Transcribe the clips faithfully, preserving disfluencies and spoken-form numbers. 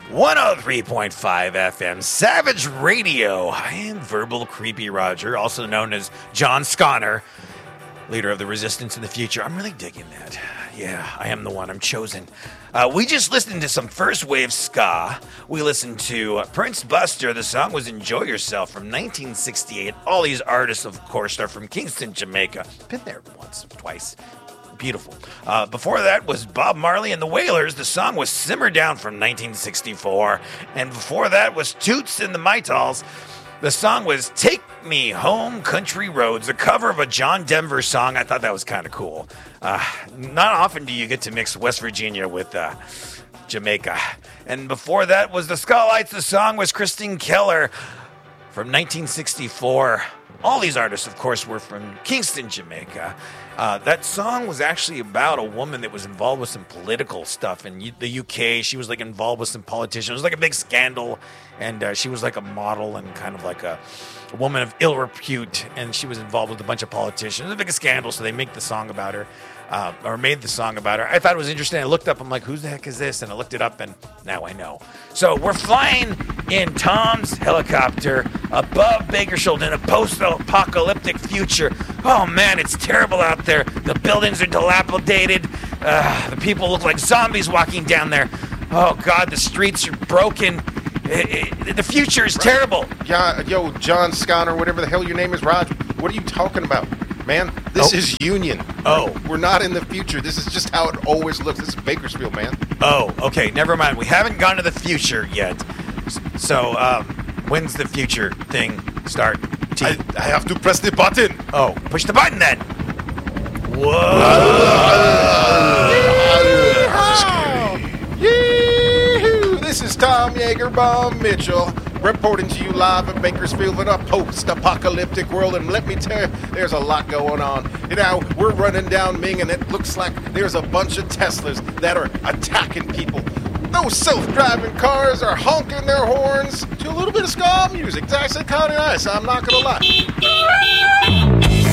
one oh three point five F M, Savage Radio. I am Verbal Creepy Roger, also known as John Sconner, leader of the Resistance in the Future. I'm really digging that. Yeah, I am the one. I'm chosen. Uh, we just listened to some first wave ska. We listened to uh, Prince Buster. The song was Enjoy Yourself from nineteen sixty-eight. All these artists, of course, are from Kingston, Jamaica. Been there once, twice. Beautiful. Uh, before that was Bob Marley and the Wailers. The song was Simmer Down from nineteen sixty-four. And before that was Toots and the Maytals. The song was Take Me Home Country Roads, a cover of a John Denver song. I thought that was kind of cool. Uh, not often do you get to mix West Virginia with uh, Jamaica. And before that was the Skull-Lights. The song was Christine Keller from nineteen sixty-four. All these artists, of course, were from Kingston, Jamaica. Uh, that song was actually about a woman that was involved with some political stuff in U- the U K. She was like involved with some politicians. It was like a big scandal, and uh, she was like a model and kind of like a, a woman of ill repute, and she was involved with a bunch of politicians. It was a big scandal, so they make the song about her, uh, or made the song about her. I thought it was interesting. I looked up, I'm like, who the heck is this? And I looked it up, and now I know. So we're flying in Tom's helicopter above Bakersfield in a post-apocalyptic future. Oh man, it's terrible out there. The buildings are dilapidated. Uh, the people look like zombies walking down there. Oh God, the streets are broken. It, it, the future is terrible. Yeah, yo, John Sconner, whatever the hell your name is, Rod. What are you talking about, man? This Oh. is Union. Oh. We're not in the future. This is just how it always looks. This is Bakersfield, man. Oh, okay, never mind. We haven't gone to the future yet. S- So, um, when's the future thing start? T- I, I have to press the button. oh, push the button then. Whoa. Yee-hoo! This is Tom Yeager-Bomb Mitchell reporting to you live in Bakersfield in a post-apocalyptic world, and let me tell you, there's a lot going on. You know, we're running down Ming, and it looks like there's a bunch of Teslas that are attacking people. Those self-driving cars are honking their horns to a little bit of ska music. It's actually kind of nice, I'm not gonna lie.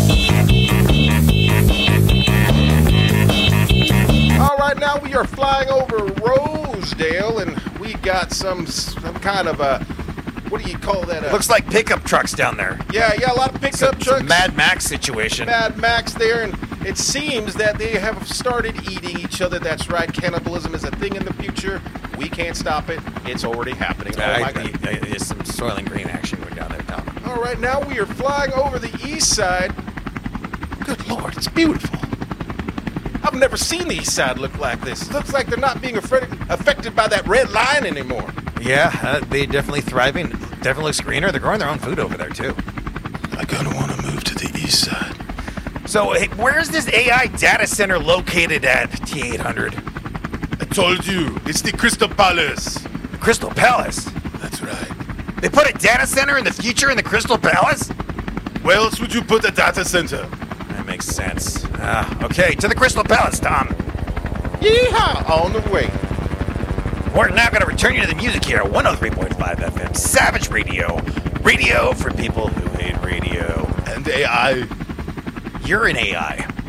All right, now we are flying over Rosedale, and we got some some kind of a, what do you call that? A, Looks like pickup trucks down there. yeah, yeah, a lot of pickup Some, trucks. some Mad Max situation. Mad Max there, and it seems that they have started eating each other. That's right, cannibalism is a thing in the future. We can't stop it. It's already happening. Oh I- my God. I- I- There's some Soylent Green action going down there, Tom. All right, now we are flying over the east side. Good Lord, it's beautiful. I've never seen the east side look like this. It looks like they're not being affected, affected by that red line anymore. Yeah, uh, they definitely thriving. Definitely looks greener. They're growing their own food over there, too. I'm gonna want to move to the east side. So, hey, where's this A I data center located at, T eight hundred? I told you, it's the Crystal Palace. Crystal Palace. That's right. They put a data center in the future in the Crystal Palace? Where else would you put a data center? That makes sense. Ah, okay, to the Crystal Palace, Tom. Yeehaw! On the way. We're now going to return you to the music here at one oh three point five F M, Savage Radio. Radio for people who hate radio. And A I. You're an A I.